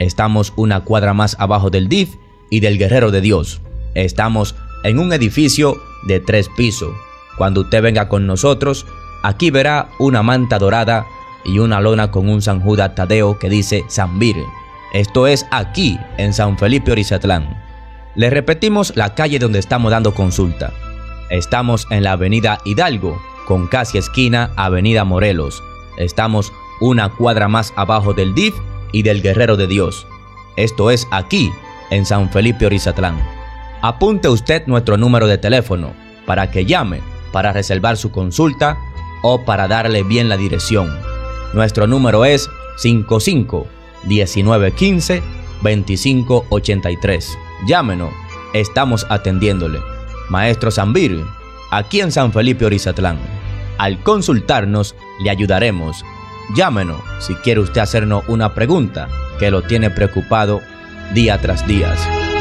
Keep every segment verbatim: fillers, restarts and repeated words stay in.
Estamos una cuadra más abajo del D I F y del Guerrero de Dios. Estamos en un edificio de tres pisos. Cuando usted venga con nosotros, aquí verá una manta dorada y una lona con un San Judas Tadeo que dice Sanvir. Esto es aquí en San Felipe Orizatlán. Le repetimos la calle donde estamos dando consulta. Estamos en la avenida Hidalgo, con casi esquina avenida Morelos. Estamos una cuadra más abajo del D I F y del Guerrero de Dios. Esto es aquí en San Felipe Orizatlán. Apunte usted nuestro número de teléfono para que llame para reservar su consulta o para darle bien la dirección. Nuestro número es cinco cinco, diecinueve quince, veinticinco ochenta y tres. Llámenos, estamos atendiéndole. Maestro Sanvir, aquí en San Felipe Orizatlán. Al consultarnos, le ayudaremos. Llámenos si quiere usted hacernos una pregunta que lo tiene preocupado día tras día.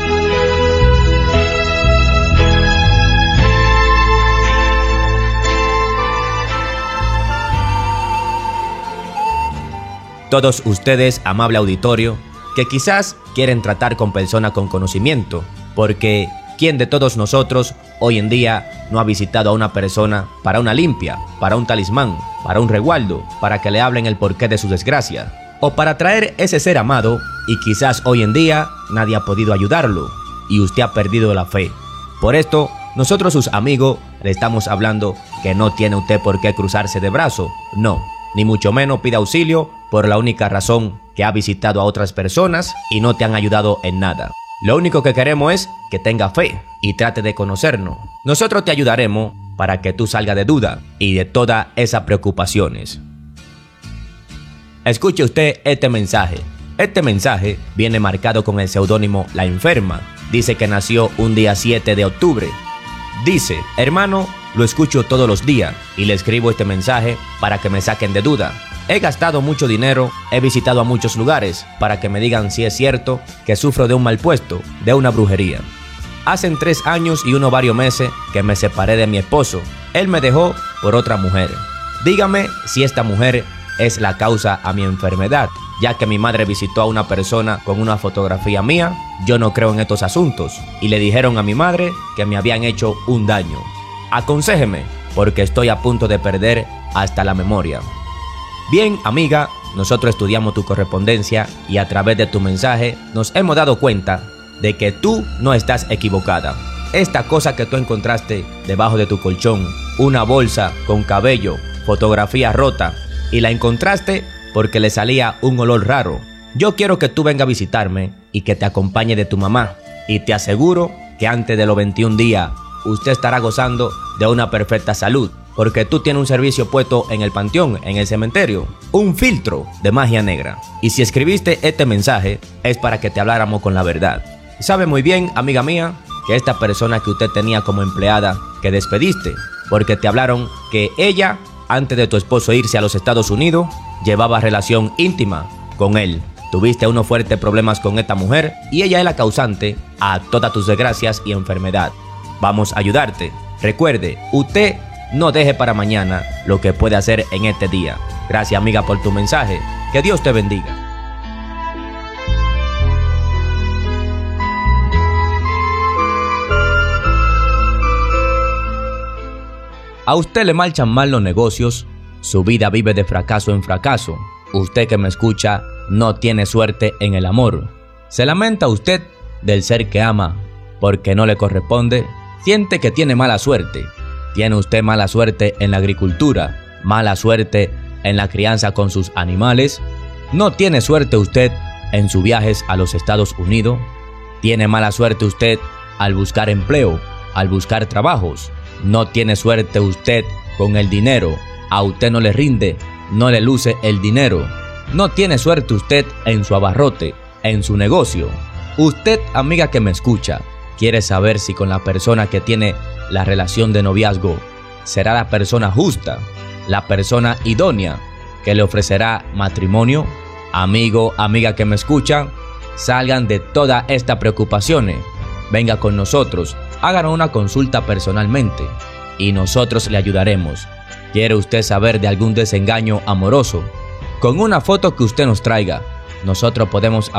Todos ustedes, amable auditorio, que quizás quieren tratar con personas con conocimiento, porque ¿quién de todos nosotros hoy en día no ha visitado a una persona para una limpia, para un talismán, para un resguardo, para que le hablen el porqué de su desgracia? O para traer ese ser amado y quizás hoy en día nadie ha podido ayudarlo y usted ha perdido la fe. Por esto, nosotros sus amigos le estamos hablando que no tiene usted por qué cruzarse de brazo, no, ni mucho menos pida auxilio por la única razón que ha visitado a otras personas y no te han ayudado en nada. Lo único que queremos es que tenga fe y trate de conocernos. Nosotros te ayudaremos para que tú salgas de duda y de todas esas preocupaciones. Escuche usted este mensaje. Este mensaje viene marcado con el seudónimo La Enferma. Dice que nació un día siete de octubre. Dice, hermano, lo escucho todos los días y le escribo este mensaje para que me saquen de duda. He gastado mucho dinero, he visitado a muchos lugares para que me digan si es cierto que sufro de un mal puesto, de una brujería. Hacen tres años y unos varios meses que me separé de mi esposo. Él me dejó por otra mujer. Dígame si esta mujer es la causa a mi enfermedad, ya que mi madre visitó a una persona con una fotografía mía. Yo no creo en estos asuntos y le dijeron a mi madre que me habían hecho un daño. Aconséjeme, porque estoy a punto de perder hasta la memoria. Bien, amiga, nosotros estudiamos tu correspondencia y a través de tu mensaje nos hemos dado cuenta de que tú no estás equivocada. Esta cosa que tú encontraste debajo de tu colchón, una bolsa con cabello, fotografía rota, y la encontraste porque le salía un olor raro. Yo quiero que tú vengas a visitarme y que te acompañe de tu mamá, y te aseguro que antes de los veintiún días usted estará gozando de una perfecta salud. Porque tú tienes un servicio puesto en el panteón, en el cementerio, un filtro de magia negra. Y si escribiste este mensaje es para que te habláramos con la verdad. Sabe muy bien, amiga mía, que esta persona que usted tenía como empleada, que despediste, porque te hablaron que ella, antes de tu esposo irse a los Estados Unidos, llevaba relación íntima con él. Tuviste unos fuertes problemas con esta mujer y ella es la causante a todas tus desgracias y enfermedad. Vamos a ayudarte. Recuerde, usted no deje para mañana lo que puede hacer en este día. Gracias, amiga, por tu mensaje. Que Dios te bendiga. A usted le marchan mal los negocios, su vida vive de fracaso en fracaso. Usted que me escucha no tiene suerte en el amor. Se lamenta usted del ser que ama porque no le corresponde. Siente que tiene mala suerte. Tiene usted mala suerte en la agricultura, mala suerte en la crianza con sus animales. No tiene suerte usted en sus viajes a los Estados Unidos. Tiene mala suerte usted al buscar empleo, al buscar trabajos. No tiene suerte usted con el dinero. A usted no le rinde, no le luce el dinero. No tiene suerte usted en su abarrote, en su negocio. Usted, amiga que me escucha, quiere saber si con la persona que tiene la relación de noviazgo será la persona justa, la persona idónea que le ofrecerá matrimonio. Amigo, amiga que me escucha, salgan de todas estas preocupaciones. Venga con nosotros, háganos una consulta personalmente y nosotros le ayudaremos. ¿Quiere usted saber de algún desengaño amoroso? Con una foto que usted nos traiga, nosotros podemos